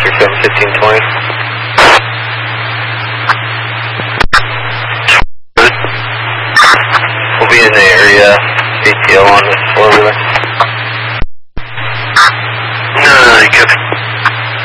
371520. We'll be in the area, ATL on this 4-wheeler.